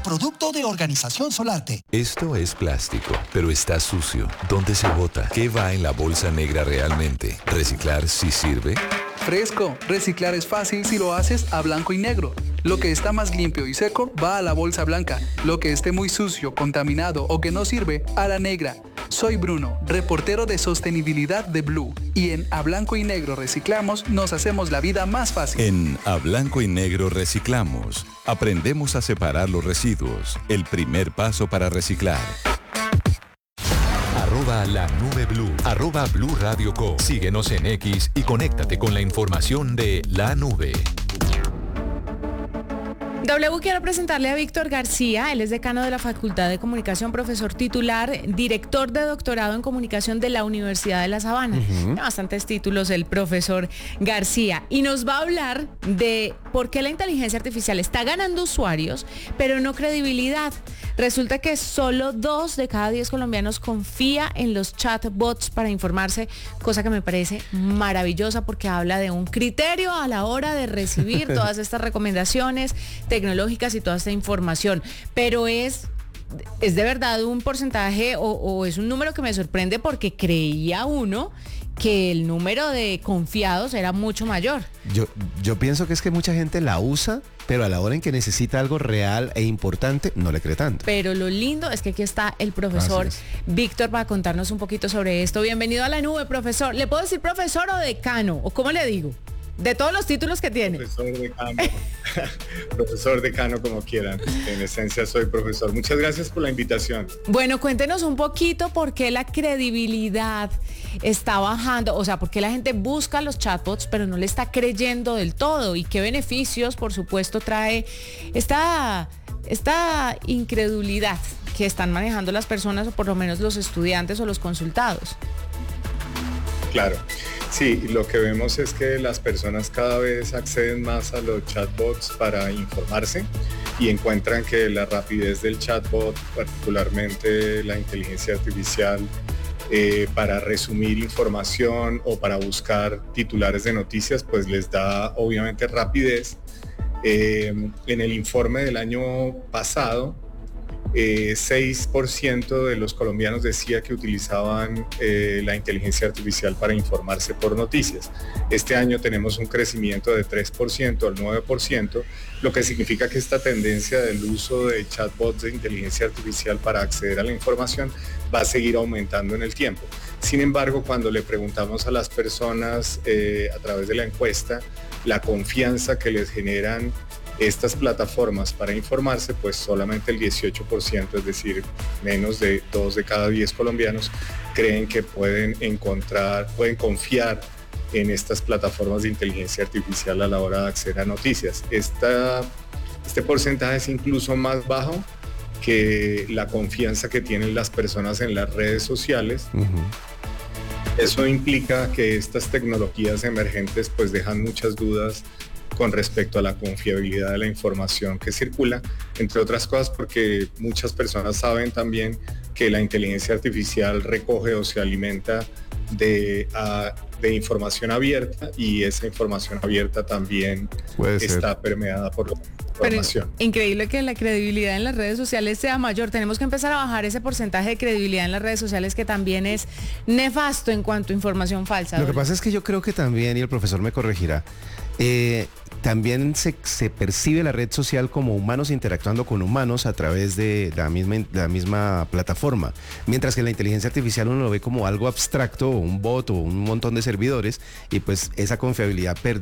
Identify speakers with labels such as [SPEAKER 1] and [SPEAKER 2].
[SPEAKER 1] producto de Organización Solarte.
[SPEAKER 2] Esto es plástico, pero está sucio. ¿Dónde se bota? ¿Qué va en la bolsa negra realmente? ¿Reciclar sí sirve?
[SPEAKER 3] Fresco, reciclar es fácil si lo haces a blanco y negro. Lo que está más limpio y seco va a la bolsa blanca. Lo que esté muy sucio, contaminado o que no sirve, a la negra. Soy Bruno, reportero de sostenibilidad de Blue. Y en A Blanco y Negro Reciclamos nos hacemos la vida más fácil.
[SPEAKER 2] En A Blanco y Negro Reciclamos, aprendemos a separar los residuos. El primer paso para reciclar.
[SPEAKER 4] @LaNubeBlue, @Blue Radio Co. Síguenos en X y conéctate con la información de La Nube.
[SPEAKER 5] W, quiero presentarle a Víctor García. Él es decano de la Facultad de Comunicación, profesor titular, director de doctorado en comunicación de la Universidad de La Sabana. Bastantes títulos el profesor García. Y nos va a hablar de por qué la inteligencia artificial está ganando usuarios, pero no credibilidad. Resulta que solo 2 de cada 10 colombianos confía en los chatbots para informarse, cosa que me parece maravillosa porque habla de un criterio a la hora de recibir todas estas recomendaciones tecnológicas y toda esta información. Pero es de verdad un porcentaje o es un número que me sorprende porque creía uno que el número de confiados era mucho mayor.
[SPEAKER 6] Yo pienso que es que mucha gente la usa, pero a la hora en que necesita algo real e importante, no le cree tanto.
[SPEAKER 5] Pero lo lindo es que aquí está el profesor Víctor para contarnos un poquito sobre esto. Bienvenido a La Nube, profesor. ¿Le puedo decir profesor o decano? ¿O cómo le digo? De todos los títulos que tiene.
[SPEAKER 7] Profesor decano. Profesor decano, como quieran. En esencia soy profesor. Muchas gracias por la invitación.
[SPEAKER 5] Bueno, cuéntenos un poquito por qué la credibilidad está bajando, o sea, por qué la gente busca los chatbots pero no le está creyendo del todo y qué beneficios, por supuesto, trae esta incredulidad que están manejando las personas o por lo menos los estudiantes o los consultados.
[SPEAKER 7] Claro. Sí, lo que vemos es que las personas cada vez acceden más a los chatbots para informarse y encuentran que la rapidez del chatbot, particularmente la inteligencia artificial, para resumir información o para buscar titulares de noticias, pues les da obviamente rapidez. En el informe del año pasado, 6% de los colombianos decía que utilizaban la inteligencia artificial para informarse por noticias. Este año tenemos un crecimiento de 3% al 9%, lo que significa que esta tendencia del uso de chatbots de inteligencia artificial para acceder a la información va a seguir aumentando en el tiempo. Sin embargo, cuando le preguntamos a las personas a través de la encuesta la confianza que les generan estas plataformas para informarse, pues solamente el 18%, es decir, menos de 2 de cada 10 colombianos, creen que pueden confiar en estas plataformas de inteligencia artificial a la hora de acceder a noticias. Este porcentaje es incluso más bajo que la confianza que tienen las personas en las redes sociales. Eso implica que estas tecnologías emergentes pues dejan muchas dudas con respecto a la confiabilidad de la información que circula, entre otras cosas porque muchas personas saben también que la inteligencia artificial recoge o se alimenta de información abierta y esa información abierta también está permeada por la información.
[SPEAKER 5] Pero increíble que la credibilidad en las redes sociales sea mayor. Tenemos que empezar a bajar ese porcentaje de credibilidad en las redes sociales que también es nefasto en cuanto a información falsa.
[SPEAKER 6] Lo que pasa es que yo creo que también, y el profesor me corregirá, también se percibe la red social como humanos interactuando con humanos a través de la misma plataforma, mientras que la inteligencia artificial uno lo ve como algo abstracto, o un bot o un montón de servidores, y pues esa confiabilidad